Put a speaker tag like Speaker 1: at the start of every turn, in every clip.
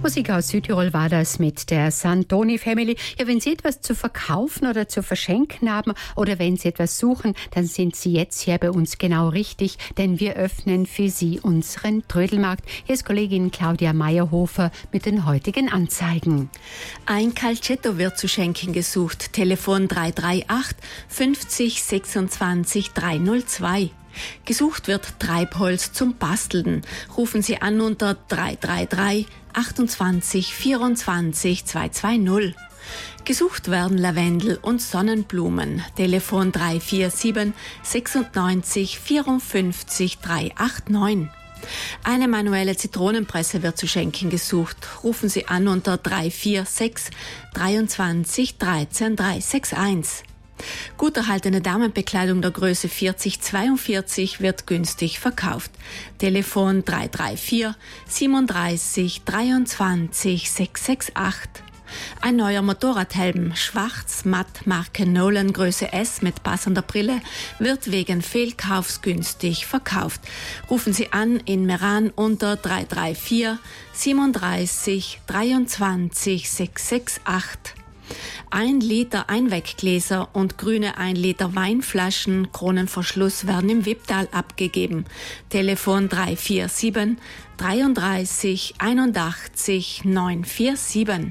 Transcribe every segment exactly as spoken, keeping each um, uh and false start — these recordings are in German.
Speaker 1: Musik aus Südtirol war das mit der Santoni Family. Ja, wenn Sie etwas zu verkaufen oder zu verschenken haben oder wenn Sie etwas suchen, dann sind Sie jetzt hier bei uns genau richtig, denn wir öffnen für Sie unseren Trödelmarkt. Hier ist Kollegin Claudia Meyerhofer mit den heutigen Anzeigen.
Speaker 2: Ein Calcetto wird zu schenken gesucht. Telefon drei drei acht fünfzig sechsundzwanzig dreihundertzwei. Gesucht wird Treibholz zum Basteln. Rufen Sie an unter drei drei drei achtundzwanzig vierundzwanzig zweihundertzweißig. Gesucht werden Lavendel und Sonnenblumen. Telefon drei vier sieben sechsundneunzig vierundfünfzig dreihunderneunundachtzig. Eine manuelle Zitronenpresse wird zu schenken gesucht. Rufen Sie an unter drei vier sechs dreiundzwanzig dreizehn dreihundereinundsechzig. Gut erhaltene Damenbekleidung der Größe vierzig zweiundvierzig wird günstig verkauft. Telefon drei drei vier siebenunddreißig dreiundzwanzig sechshunderachtundsiebzig. Ein neuer Motorradhelm, schwarz, matt, Marke Nolan, Größe S mit passender Brille, wird wegen Fehlkaufs günstig verkauft. Rufen Sie an in Meran unter drei drei vier siebenunddreißig dreiundzwanzig sechshunderachtzig. Ein Liter Einweggläser und grüne ein Liter Weinflaschen, Kronenverschluss werden im Wipptal abgegeben. Telefon drei vier sieben dreiunddreißig einundachtzig neunhundersiebenundvierzig.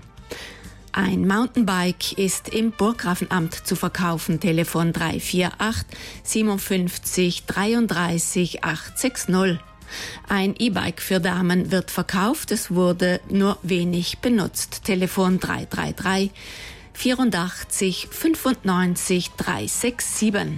Speaker 2: Ein Mountainbike ist im Burggrafenamt zu verkaufen. Telefon drei vier acht siebenundfünfzig dreiunddreißig achthundertsechzig. Ein E-Bike für Damen wird verkauft. Es wurde nur wenig benutzt. Telefon drei drei drei vierundachtzig fünfundneunzig dreihundersiebenundsechzig.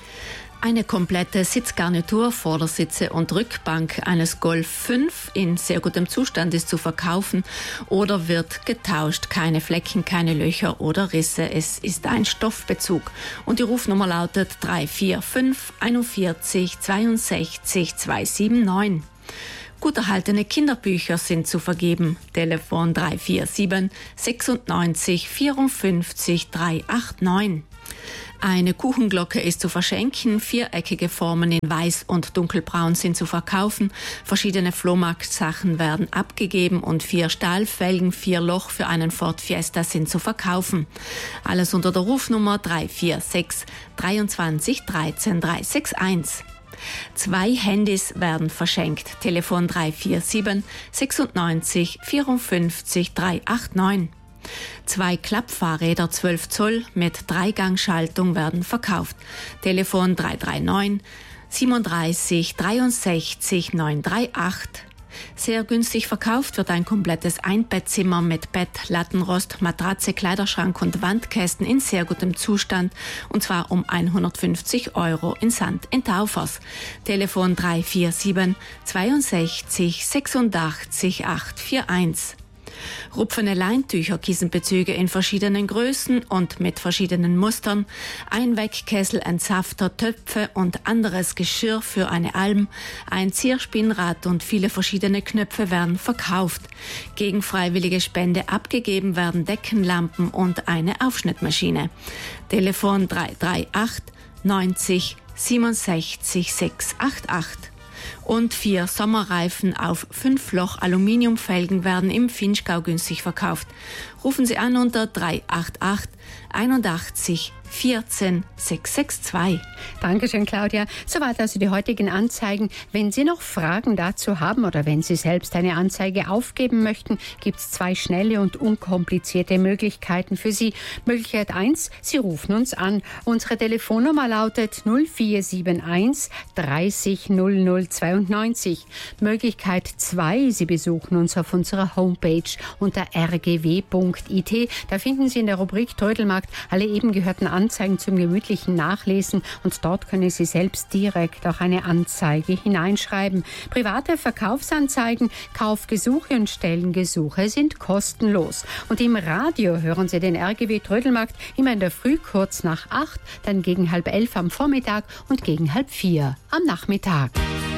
Speaker 2: Eine komplette Sitzgarnitur, Vordersitze und Rückbank eines Golf fünf in sehr gutem Zustand ist zu verkaufen oder wird getauscht. Keine Flecken, keine Löcher oder Risse. Es ist ein Stoffbezug. Und die Rufnummer lautet drei vier fünf einundvierzig zweiundsechzig zweihunderneunundsiebzig. Gut erhaltene Kinderbücher sind zu vergeben. Telefon drei vier sieben sechsundneunzig vierundfünfzig dreihunderneunundachtzig. Eine Kuchenglocke ist zu verschenken. Viereckige Formen in Weiß und Dunkelbraun sind zu verkaufen. Verschiedene Flohmarktsachen werden abgegeben und vier Stahlfelgen, vier Loch für einen Ford Fiesta sind zu verkaufen. Alles unter der Rufnummer drei vier sechs dreiundzwanzig dreizehn dreihundereinundsechzig. Zwei Handys werden verschenkt. Telefon drei vier sieben sechsundneunzig vierundfünfzig dreihunderneunundachtzig. Zwei Klappfahrräder zwölf Zoll mit Dreigangschaltung werden verkauft. Telefon drei drei neun siebenunddreißig dreiundsechzig neunhunderachtzig. Sehr günstig verkauft wird ein komplettes Einbettzimmer mit Bett, Lattenrost, Matratze, Kleiderschrank und Wandkästen in sehr gutem Zustand und zwar um hundertfünfzig Euro in Sand in Taufers. Telefon drei vier sieben zweiundsechzig sechsundachtzig achthundereinundvierzig. Rupfene Leintücher, Kissenbezüge in verschiedenen Größen und mit verschiedenen Mustern, Einwegkessel, Entsafter, Töpfe und anderes Geschirr für eine Alm, ein Zierspinnrad und viele verschiedene Knöpfe werden verkauft. Gegen freiwillige Spende abgegeben werden Deckenlampen und eine Aufschnittmaschine. Telefon drei drei acht neunzig siebenundsechzig sechshundertachtundachtzig. Und vier Sommerreifen auf fünf Loch Aluminiumfelgen werden im Vinschgau günstig verkauft. Rufen Sie an unter drei acht acht einundachtzig vierzehn sechshunderzweiundsechzig.
Speaker 1: Dankeschön, Claudia. Soweit also die heutigen Anzeigen. Wenn Sie noch Fragen dazu haben oder wenn Sie selbst eine Anzeige aufgeben möchten, gibt es zwei schnelle und unkomplizierte Möglichkeiten für Sie. Möglichkeit eins, Sie rufen uns an. Unsere Telefonnummer lautet null vier sieben eins dreißig null null zweiundneunzig. Möglichkeit zwei, Sie besuchen uns auf unserer Homepage unter r g w punkt i t. Da finden Sie in der Rubrik Trödelmarkt alle eben gehörten Anzeigen zum gemütlichen Nachlesen und dort können Sie selbst direkt auch eine Anzeige hineinschreiben. Private Verkaufsanzeigen, Kaufgesuche und Stellengesuche sind kostenlos. Und im Radio hören Sie den R G W Trödelmarkt immer in der Früh kurz nach acht, dann gegen halb elf am Vormittag und gegen halb vier am Nachmittag.